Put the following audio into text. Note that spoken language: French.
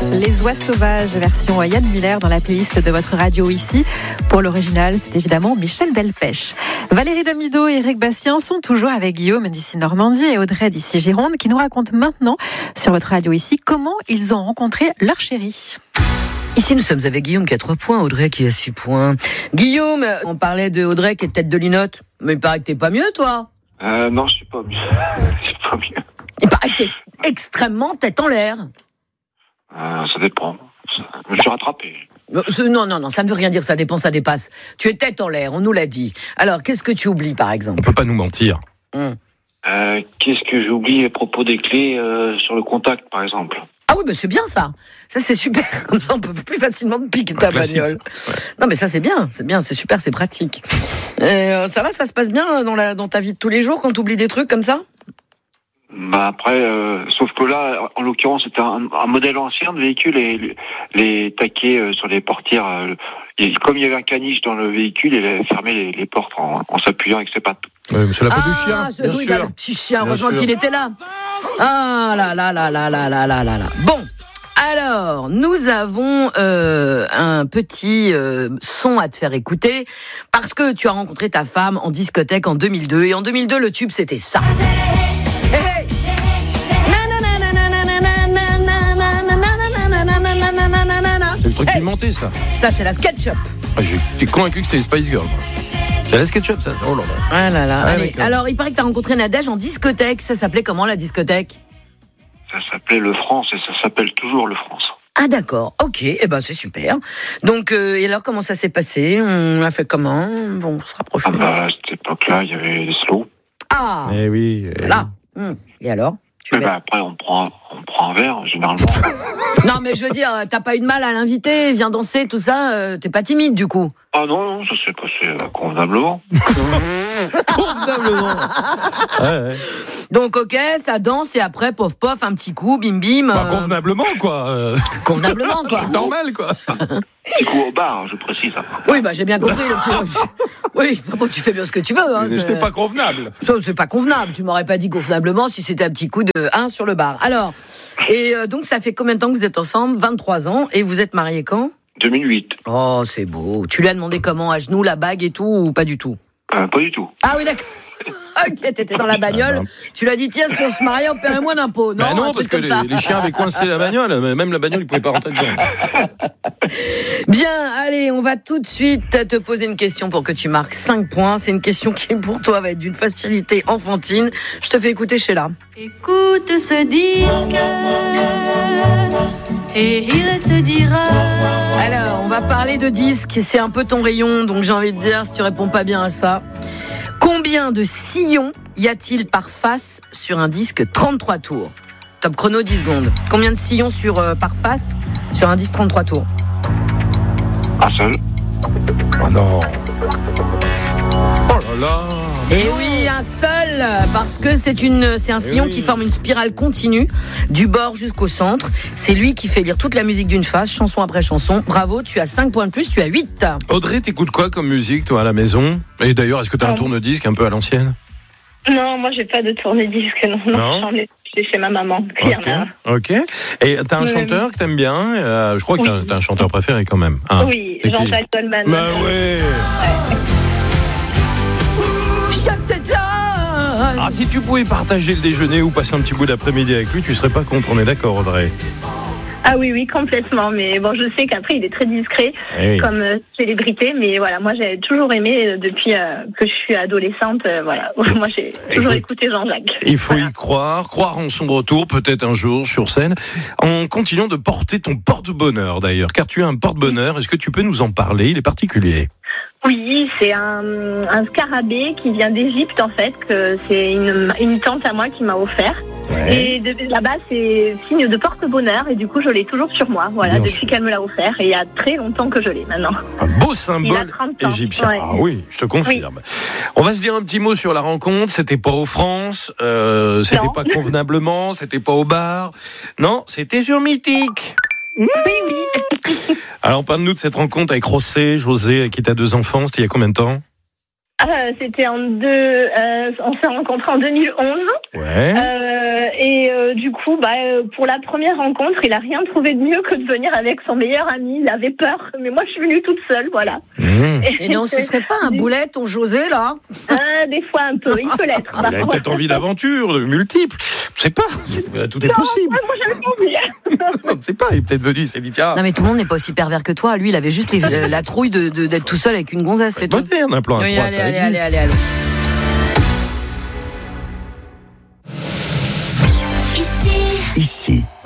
Les Oies Sauvages, version Yann Muller dans la playlist de votre radio ici. Pour l'original, c'est évidemment Michel Delpech. Valérie Damido et Éric Bastien sont toujours avec Guillaume d'ici Normandie et Audrey d'ici Gironde qui nous racontent maintenant sur votre radio ici comment ils ont rencontré leur chéri. Ici, nous sommes avec Guillaume qui a 3 points, Audrey qui a 6 points. Guillaume, on parlait de Audrey qui est tête de linotte, mais il paraît que t'es pas mieux, toi. Non, je suis pas mieux. Je suis pas mieux. Il paraît que t'es extrêmement tête en l'air. Ça dépend. Je me suis rattrapé. Non, ça ne veut rien dire, ça dépend, ça dépasse. Tu es tête en l'air, on nous l'a dit. Alors, qu'est-ce que tu oublies, par exemple ? On peut pas nous mentir. Qu'est-ce que j'ai oublié à propos des clés sur le contact, par exemple ? Ah oui, c'est bien ça. Ça, c'est super. Comme ça, on peut plus facilement te piquer ta bagnole. Ouais. Non, mais ça, c'est bien, c'est super, c'est pratique. Ça va, ça se passe bien dans ta vie de tous les jours quand tu oublies des trucs comme ça ? Après, sauf que là, en l'occurrence, c'était un modèle ancien de véhicule et les taquets sur les portières. Comme il y avait un caniche dans le véhicule, il avait fermé les portes en s'appuyant avec ses pattes. Oui, mais c'est la faute du chien, bien sûr. Le petit chien, heureusement qu'il était là. Ah là. Bon, alors, nous avons un petit son à te faire écouter parce que tu as rencontré ta femme en discothèque en 2002 et en 2002, le tube, c'était ça. C'est le truc pimenté, ça. Ça, c'est la SketchUp. J'étais convaincu que c'était les Spice Girls. C'est la SketchUp, ça. Oh là là. Ah là là. Allez. Alors, il paraît que tu as rencontré Nadège en discothèque. Ça s'appelait comment, la discothèque ? Ça s'appelait le France et ça s'appelle toujours le France. Ah d'accord, ok, c'est super. Donc, et alors, comment ça s'est passé ? On a fait comment ? Bon, on se rapproche. À cette époque-là, il y avait des slows. Ah Eh oui. Voilà. Et alors ? Après, on prend un verre, généralement. Non, mais je veux dire, t'as pas eu de mal à l'inviter, viens danser, tout ça, t'es pas timide, du coup ? Ah non, ça s'est passé convenablement. Convenablement. Ouais. Donc, ok, ça danse, et après, pof, un petit coup, bim, bim. Convenablement, quoi. Convenablement, quoi. Normal, quoi. Petit coup au bar, je précise. Oui, j'ai bien compris. Oui, tu fais bien ce que tu veux. Hein, c'était pas convenable. Ça, c'est pas convenable. Tu m'aurais pas dit convenablement si c'était un petit coup de 1 sur le bar. Alors, et donc, ça fait combien de temps que vous êtes ensemble ? 23 ans. Et vous êtes mariés quand ? 2008. Oh, c'est beau. Tu lui as demandé comment ? À genoux, la bague et tout, ou pas du tout ? Pas du tout. Ah oui, d'accord. Ok, t'étais dans la bagnole. Tu lui as dit, tiens, si on se mariait, on paierait moins d'impôts. Non, parce que les chiens avaient coincé la bagnole. Même la bagnole, ils pouvaient pas rentrer dedans. Bien, allez, on va tout de suite te poser une question pour que tu marques 5 points. C'est une question qui, pour toi, va être d'une facilité enfantine. Je te fais écouter Sheila. Écoute ce disque et il te dira. Alors, on va parler de disques. C'est un peu ton rayon, donc j'ai envie de dire, si tu réponds pas bien à ça. Combien de sillons y a-t-il par face sur un disque 33 tours ? Top chrono, 10 secondes. Combien de sillons par face sur un disque 33 tours ? Un seul. Oh non. Oh là là. Et oui, un seul, parce que c'est un sillon qui forme une spirale continue du bord jusqu'au centre. C'est lui qui fait lire toute la musique d'une face, chanson après chanson. Bravo, tu as 5 points de plus, tu as 8. Audrey, t'écoutes quoi comme musique, toi, à la maison ? Et d'ailleurs, est-ce que t'as un tourne-disque un peu à l'ancienne ? Non, moi, j'ai pas de tourne-disque, non. J'en ai chez ma maman. Ok. Et t'as un chanteur que t'aimes bien ? Je crois que t'as un chanteur préféré quand même. Hein, oui, Jean-Jacques Goldman. Bah ouais. Ah, si tu pouvais partager le déjeuner ou passer un petit bout d'après-midi avec lui, tu serais pas contre, on est d'accord, Audrey ? Ah oui, complètement. Mais bon, je sais qu'après, il est très discret comme célébrité. Mais voilà, moi, j'ai toujours aimé depuis que je suis adolescente. Voilà, moi, j'ai toujours écouté Jean-Jacques. Il faut y croire en son retour, peut-être un jour sur scène. En continuant de porter ton porte-bonheur, d'ailleurs, car tu as un porte-bonheur. Est-ce que tu peux nous en parler ? Il est particulier. Oui, c'est un scarabée qui vient d'Égypte, en fait. Que c'est une tante à moi qui m'a offert. Ouais. Et là-bas, c'est signe de porte-bonheur et du coup, je l'ai toujours sur moi. Voilà, bien depuis sûr. Qu'elle me l'a offert et il y a très longtemps que je l'ai maintenant. Un beau symbole égyptien. Ouais. Ah oui, je te confirme. Oui. On va se dire un petit mot sur la rencontre. C'était pas au France, c'était pas convenablement, c'était pas au bar. Non, c'était sur Mythique. Oui. Alors, parle-nous de cette rencontre avec José, avec qui tu as 2 enfants. C'était il y a combien de temps ? C'était on s'est rencontrés en 2011. Ouais. Du coup, pour la première rencontre, il a rien trouvé de mieux que de venir avec son meilleur ami. Il avait peur, mais moi je suis venue toute seule, voilà. Et non, ce serait pas un boulet, ton José, là? Des fois un peu, il peut l'être. Il a peut-être envie d'aventure, de multiples. Je sais pas, tout est possible. Moi j'avais pas envie. On ne sait pas, il est peut-être venu, il s'est dit tiens. Non mais tout le monde n'est pas aussi pervers que toi. Lui, il avait juste la trouille d'être tout seul avec une gonzesse, c'est tout. Moderne, un plan à trois, ça existe. Allez. Ici.